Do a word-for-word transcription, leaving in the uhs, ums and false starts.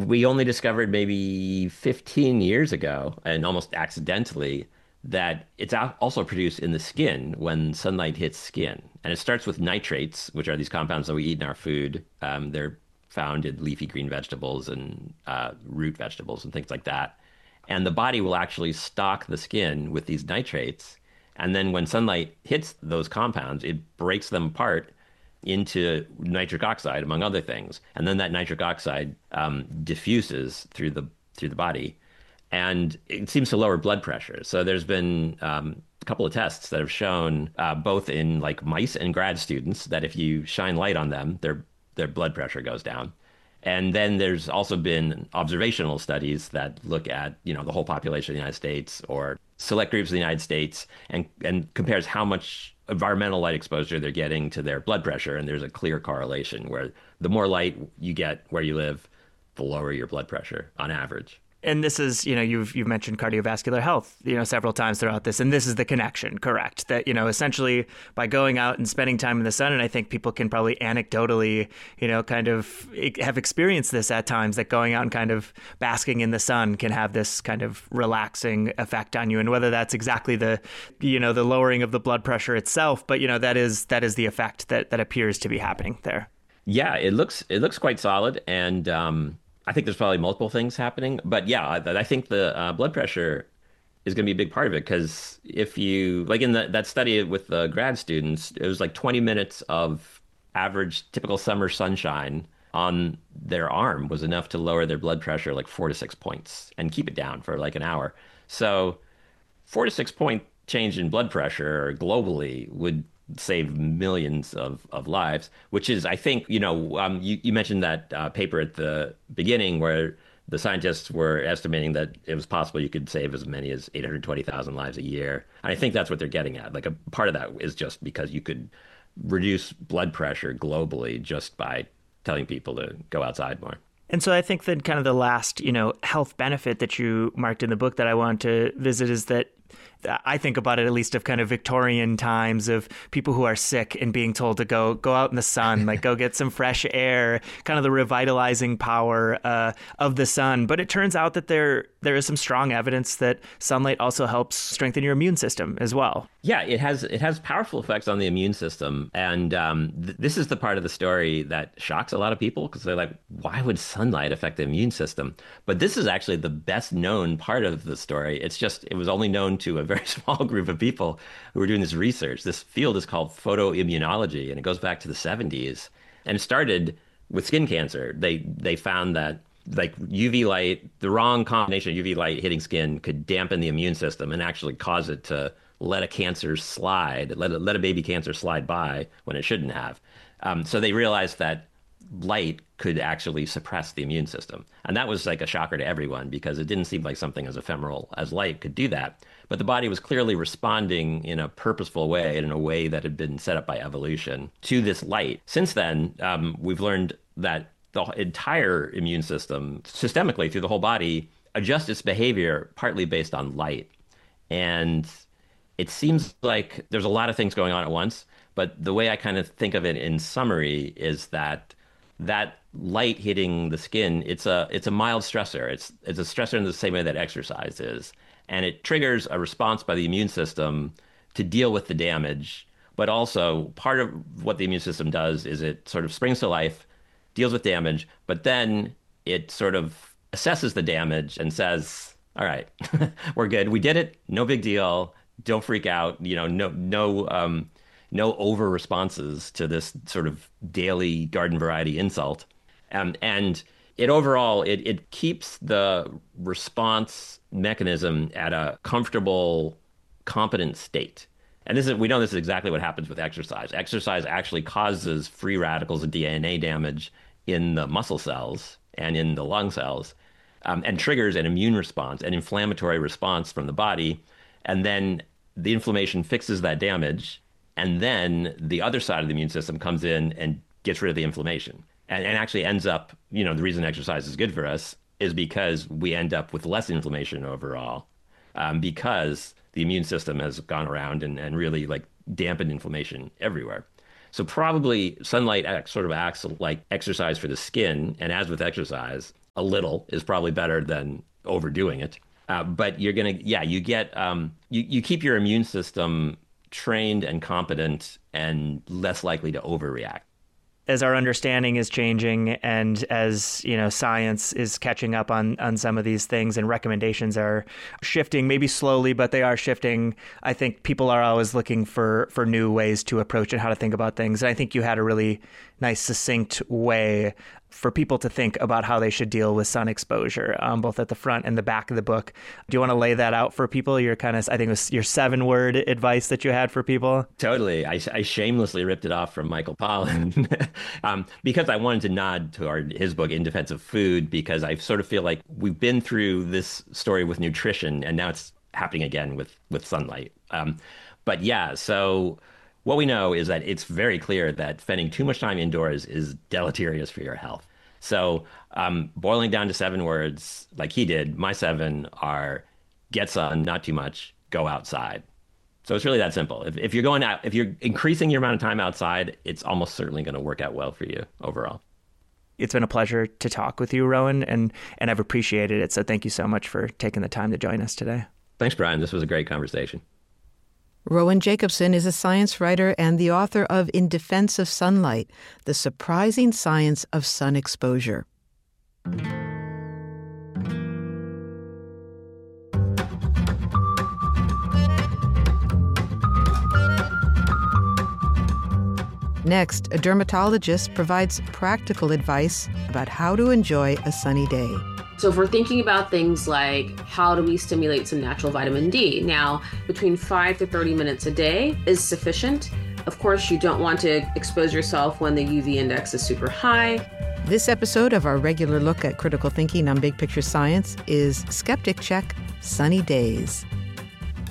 we only discovered maybe fifteen years ago, and almost accidentally, that it's al- also produced in the skin when sunlight hits skin. And it starts with nitrates, which are these compounds that we eat in our food. Um, they're found in leafy green vegetables and uh, root vegetables and things like that. And the body will actually stock the skin with these nitrates. And then when sunlight hits those compounds, it breaks them apart into nitric oxide, among other things. And then that nitric oxide um, diffuses through the through the body, and it seems to lower blood pressure. So there's been um, a couple of tests that have shown, uh, both in like mice and grad students, that if you shine light on them, their their blood pressure goes down. And then there's also been observational studies that look at, you know, the whole population of the United States or select groups of the United States and, and compares how much environmental light exposure they're getting to their blood pressure. And there's a clear correlation where the more light you get where you live, the lower your blood pressure on average. And this is, you know, you've you've mentioned cardiovascular health, you know, several times throughout this, and this is the connection, correct? That, you know, essentially by going out and spending time in the sun, and I think people can probably anecdotally, you know, kind of have experienced this at times, that going out and kind of basking in the sun can have this kind of relaxing effect on you, and whether that's exactly the, you know, the lowering of the blood pressure itself, but, you know, that is that is the effect that that appears to be happening there. Yeah, it looks it looks quite solid, and um, I think there's probably multiple things happening. But yeah, I, I think the uh, blood pressure is going to be a big part of it, because if you, like in the, that study with the grad students, it was like twenty minutes of average typical summer sunshine on their arm was enough to lower their blood pressure like four to six points and keep it down for like an hour. So four to six point change in blood pressure globally would save millions of, of lives, which is, I think, you know, um, you, you mentioned that uh, paper at the beginning where the scientists were estimating that it was possible you could save as many as eight hundred twenty thousand lives a year. And I think that's what they're getting at. Like a part of that is just because you could reduce blood pressure globally just by telling people to go outside more. And so I think that kind of the last, you know, health benefit that you marked in the book that I want to visit is that I think about it at least of kind of Victorian times of people who are sick and being told to go go out in the sun, like go get some fresh air, kind of the revitalizing power uh, of the sun. But it turns out that there there is some strong evidence that sunlight also helps strengthen your immune system as well. Yeah, it has it has powerful effects on the immune system, and um, th- this is the part of the story that shocks a lot of people, because they're like, "Why would sunlight affect the immune system?" But this is actually the best known part of the story. It's just it was only known to a very small group of people who were doing this research. This field is called photoimmunology, and it goes back to the seventies, and it started with skin cancer. They they found that like U V light, the wrong combination of U V light hitting skin could dampen the immune system and actually cause it to let a cancer slide, let a, let a baby cancer slide by when it shouldn't have. Um, so they realized that light could actually suppress the immune system. And that was like a shocker to everyone, because it didn't seem like something as ephemeral as light could do that. But the body was clearly responding in a purposeful way and in a way that had been set up by evolution to this light. Since then, um, we've learned that the entire immune system, systemically through the whole body, adjusts its behavior partly based on light. And it seems like there's a lot of things going on at once, but the way I kind of think of it in summary is that that light hitting the skin, it's a it's a mild stressor. It's it's a stressor in the same way that exercise is, and it triggers a response by the immune system to deal with the damage. But also part of what the immune system does is it sort of springs to life, deals with damage, but then it sort of assesses the damage and says, "All right, we're good. We did it. No big deal. Don't freak out. You know, no, no, um, no over responses to this sort of daily garden variety insult." Um, and it overall, it, it keeps the response mechanism at a comfortable, competent state. And this is, we know this is exactly what happens with exercise. Exercise actually causes free radicals and D N A damage in the muscle cells and in the lung cells, um, and triggers an immune response, an inflammatory response from the body. And then the inflammation fixes that damage, and then the other side of the immune system comes in and gets rid of the inflammation. And, and actually ends up, you know, the reason exercise is good for us is because we end up with less inflammation overall, um, because the immune system has gone around and, and really like dampened inflammation everywhere. So probably sunlight acts, sort of acts like exercise for the skin. And as with exercise, a little is probably better than overdoing it. Uh, but you're gonna, yeah, you get, um, you, you keep your immune system trained and competent and less likely to overreact. As our understanding is changing and as, you know, science is catching up on, on some of these things and recommendations are shifting, maybe slowly, but they are shifting. I think people are always looking for, for new ways to approach it, how to think about things. And I think you had a really nice, succinct way for people to think about how they should deal with sun exposure, um, both at the front and the back of the book. Do you want to lay that out for people? Your kind of, I think it was your seven word advice that you had for people. Totally. I, I shamelessly ripped it off from Michael Pollan um, because I wanted to nod to our, his book, In Defense of Food, because I sort of feel like we've been through this story with nutrition and now it's happening again with, with sunlight. Um, but yeah, so what we know is that it's very clear that spending too much time indoors is deleterious for your health. So um, boiling down to seven words, like he did, my seven are get sun, not too much, go outside. So it's really that simple. If, if you're going out, if you're increasing your amount of time outside, it's almost certainly going to work out well for you overall. It's been a pleasure to talk with you, Rowan, and, and I've appreciated it. So thank you so much for taking the time to join us today. Thanks, Brian. This was a great conversation. Rowan Jacobson is a science writer and the author of In Defense of Sunlight, The Surprising Science of Sun Exposure. Next, a dermatologist provides practical advice about how to enjoy a sunny day. So if we're thinking about things like how do we stimulate some natural vitamin D? Now, between five to thirty minutes a day is sufficient. Of course, you don't want to expose yourself when the U V index is super high. This episode of our regular look at critical thinking on Big Picture Science is Skeptic Check Sunny Days.